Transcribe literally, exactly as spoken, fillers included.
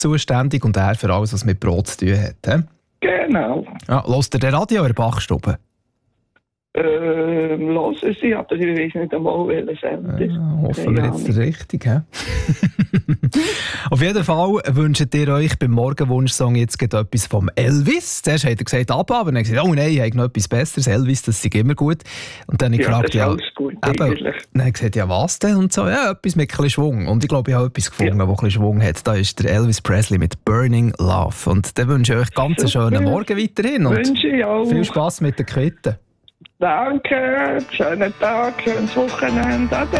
zuständig und er für alles, was mit Brot zu tun hat. He? Genau. Ja, hörst du den Radio oder Bachstube? Ähm, hören Sie, aber ich weiß nicht einmal, welcher Sender. Ja, hoffen wir jetzt richtig. He? Auf jeden Fall wünscht ihr euch beim Morgenwunsch-Song jetzt gerade etwas vom Elvis. Zuerst hat er gesagt, ABBA, aber dann hat er gesagt, oh nein, ich habe noch etwas Besseres. Elvis, das ist immer gut. Und dann habe ich Ja, gefragt, das ist ja, alles gut, eben, eigentlich. dann hat er gesagt, ja, was denn? Und so, ja, etwas mit ein bisschen Schwung. Und ich glaube, ich habe etwas gefunden, Ja. das ein bisschen Schwung hat. Da ist der Elvis Presley mit Burning Love. Und dann wünsche ich euch ganz einen schönen Morgen weiterhin. Und Wünsche ich auch. viel Spass mit den Quitten. Danke, schönen Tag, schönes Wochenende. Ade.